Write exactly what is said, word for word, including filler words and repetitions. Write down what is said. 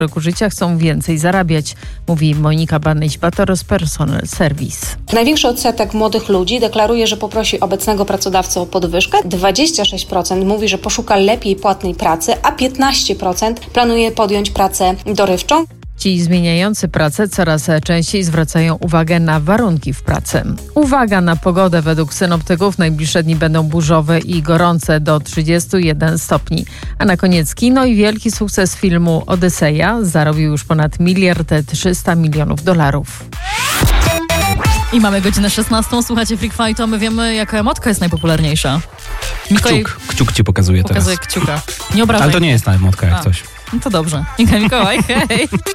roku życia chcą więcej zarabiać, mówi Monika Banyś-Batory z Personal Service. Największy odsetek młodych ludzi deklaruje, że poprosi obecnego pracodawcę o podwyżkę. dwadzieścia sześć procent mówi, że poszuka lepiej płatnej pracy, a piętnaście procent planuje podjąć pracę dorywczą. Ci zmieniający pracę coraz częściej zwracają uwagę na warunki w pracy. Uwaga na pogodę. Według synoptyków najbliższe dni będą burzowe i gorące do trzydziestu jeden stopni. A na koniec kino i wielki sukces filmu Odyseja. Zarobił już ponad miliard trzysta milionów dolarów. I mamy godzinę szesnastą. Słuchacie Freak Fightu, a my wiemy, jaka emotka jest najpopularniejsza. Mikołaj Kciuk, kciuk ci pokazuje pokazuje teraz. kciuka. Nie obrażaj. Ale to nie jest ta emotka jak a. coś. No to dobrze. Mikołaj, hej.